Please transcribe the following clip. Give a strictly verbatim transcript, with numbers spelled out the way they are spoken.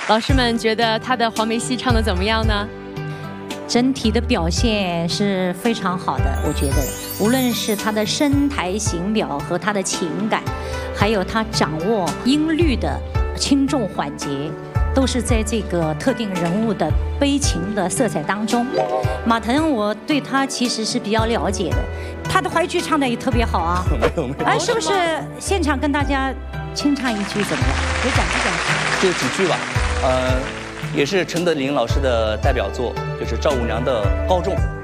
老师们觉得他的黄梅戏唱的怎么样呢？ 整体的表现是非常好的，我觉得，无论是他的声台形表和他的情感，还有他掌握音律的轻重缓急，都是在这个特定人物的悲情的色彩当中。马腾，我对他其实是比较了解的，他的淮剧唱的也特别好啊。 没有没有。 哎，是不是现场跟大家清唱一句怎么样？给讲几讲。 就几句吧，呃，也是陈德霖老师的代表作，就是赵五娘的《高中》。